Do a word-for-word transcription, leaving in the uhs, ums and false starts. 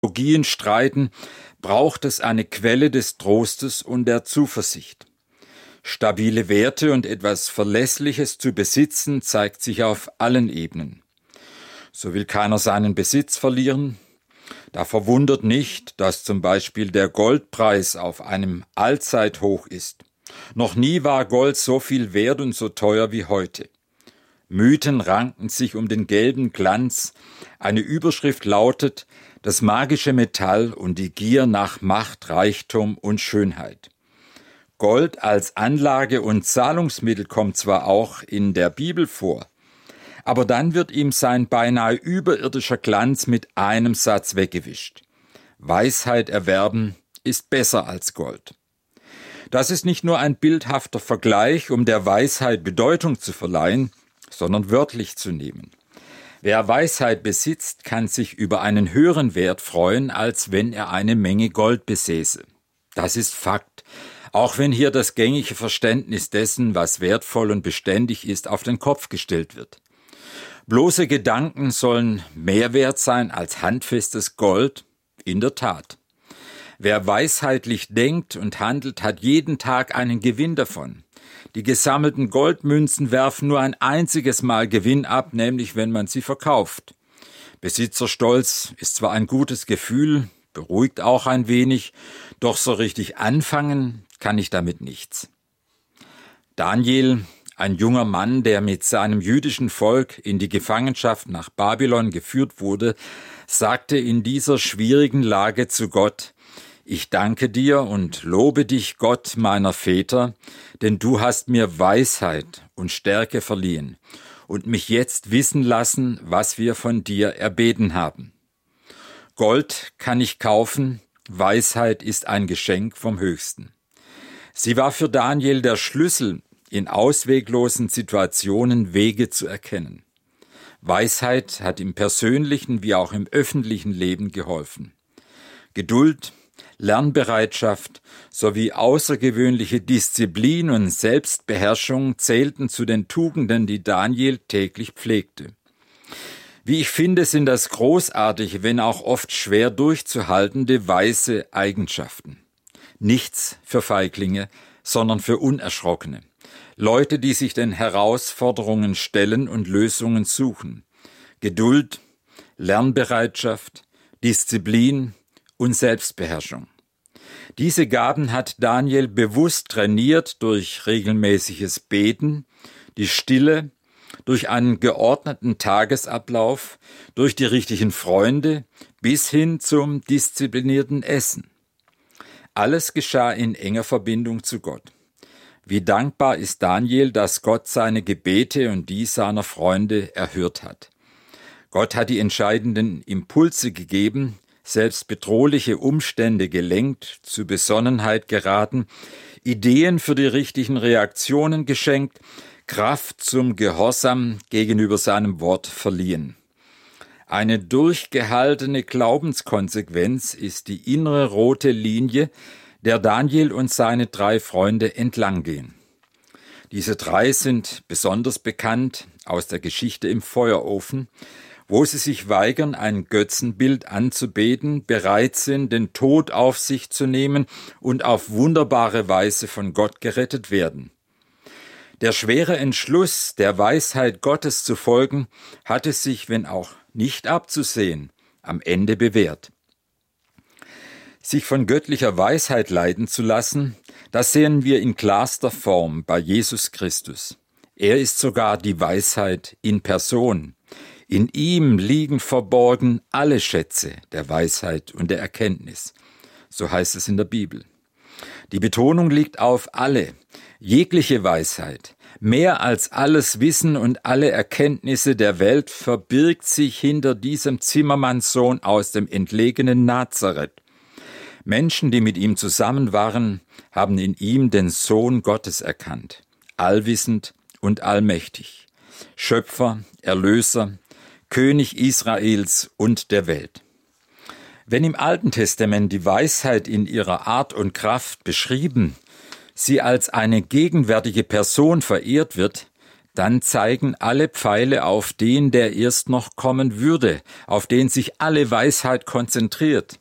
Ideologien streiten, braucht es eine Quelle des Trostes und der Zuversicht. Stabile Werte und etwas Verlässliches zu besitzen, zeigt sich auf allen Ebenen. So will keiner seinen Besitz verlieren. Da verwundert nicht, dass zum Beispiel der Goldpreis auf einem Allzeithoch ist. Noch nie war Gold so viel wert und so teuer wie heute. Mythen ranken sich um den gelben Glanz. Eine Überschrift lautet: Das magische Metall und die Gier nach Macht, Reichtum und Schönheit. Gold als Anlage und Zahlungsmittel kommt zwar auch in der Bibel vor, aber dann wird ihm sein beinahe überirdischer Glanz mit einem Satz weggewischt. Weisheit erwerben ist besser als Gold. Das ist nicht nur ein bildhafter Vergleich, um der Weisheit Bedeutung zu verleihen, sondern wörtlich zu nehmen. Wer Weisheit besitzt, kann sich über einen höheren Wert freuen, als wenn er eine Menge Gold besäße. Das ist Fakt, auch wenn hier das gängige Verständnis dessen, was wertvoll und beständig ist, auf den Kopf gestellt wird. Bloße Gedanken sollen mehr wert sein als handfestes Gold? In der Tat. Wer weisheitlich denkt und handelt, hat jeden Tag einen Gewinn davon. Die gesammelten Goldmünzen werfen nur ein einziges Mal Gewinn ab, nämlich wenn man sie verkauft. Besitzerstolz ist zwar ein gutes Gefühl, beruhigt auch ein wenig, doch so richtig anfangen kann ich damit nichts. Daniel, ein junger Mann, der mit seinem jüdischen Volk in die Gefangenschaft nach Babylon geführt wurde, sagte in dieser schwierigen Lage zu Gott: Ich danke dir und lobe dich, Gott meiner Väter, denn du hast mir Weisheit und Stärke verliehen und mich jetzt wissen lassen, was wir von dir erbeten haben. Gold kann ich kaufen, Weisheit ist ein Geschenk vom Höchsten. Sie war für Daniel der Schlüssel, in ausweglosen Situationen Wege zu erkennen. Weisheit hat im persönlichen wie auch im öffentlichen Leben geholfen. Geduld, Lernbereitschaft sowie außergewöhnliche Disziplin und Selbstbeherrschung zählten zu den Tugenden, die Daniel täglich pflegte. Wie ich finde, sind das großartige, wenn auch oft schwer durchzuhaltende, weise Eigenschaften. Nichts für Feiglinge, sondern für Unerschrockene. Leute, die sich den Herausforderungen stellen und Lösungen suchen. Geduld, Lernbereitschaft, Disziplin und Selbstbeherrschung. Diese Gaben hat Daniel bewusst trainiert durch regelmäßiges Beten, die Stille, durch einen geordneten Tagesablauf, durch die richtigen Freunde bis hin zum disziplinierten Essen. Alles geschah in enger Verbindung zu Gott. Wie dankbar ist Daniel, dass Gott seine Gebete und die seiner Freunde erhört hat. Gott hat die entscheidenden Impulse gegeben, selbst bedrohliche Umstände gelenkt, zu Besonnenheit geraten, Ideen für die richtigen Reaktionen geschenkt, Kraft zum Gehorsam gegenüber seinem Wort verliehen. Eine durchgehaltene Glaubenskonsequenz ist die innere rote Linie, der Daniel und seine drei Freunde entlanggehen. Diese drei sind besonders bekannt aus der Geschichte im Feuerofen, wo sie sich weigern, ein Götzenbild anzubeten, bereit sind, den Tod auf sich zu nehmen und auf wunderbare Weise von Gott gerettet werden. Der schwere Entschluss, der Weisheit Gottes zu folgen, hatte sich, wenn auch nicht abzusehen, am Ende bewährt. Sich von göttlicher Weisheit leiten zu lassen, das sehen wir in klarster Form bei Jesus Christus. Er ist sogar die Weisheit in Person. In ihm liegen verborgen alle Schätze der Weisheit und der Erkenntnis. So heißt es in der Bibel. Die Betonung liegt auf alle, jegliche Weisheit. Mehr als alles Wissen und alle Erkenntnisse der Welt verbirgt sich hinter diesem Zimmermannssohn aus dem entlegenen Nazareth. Menschen, die mit ihm zusammen waren, haben in ihm den Sohn Gottes erkannt, allwissend und allmächtig, Schöpfer, Erlöser, König Israels und der Welt. Wenn im Alten Testament die Weisheit in ihrer Art und Kraft beschrieben, sie als eine gegenwärtige Person verehrt wird, dann zeigen alle Pfeile auf den, der erst noch kommen würde, auf den sich alle Weisheit konzentriert.